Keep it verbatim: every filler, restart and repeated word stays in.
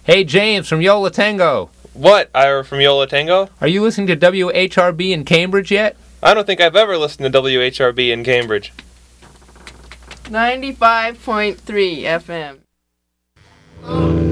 Hey, James from Yola Tango. What, Ira from Yola Tango? Are you listening to W H R B in Cambridge yet? I don't think I've ever listened to W H R B in Cambridge. ninety-five point three F M.